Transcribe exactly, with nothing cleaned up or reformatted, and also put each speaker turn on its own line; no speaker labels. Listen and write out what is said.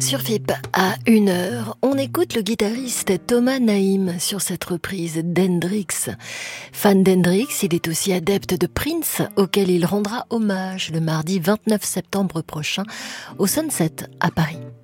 sur F I P, à une heure, on écoute le guitariste Thomas Naïm sur cette reprise d'Hendrix. Fan d'Hendrix, il est aussi adepte de Prince, auquel il rendra hommage le mardi vingt-neuf septembre prochain au Sunset à Paris.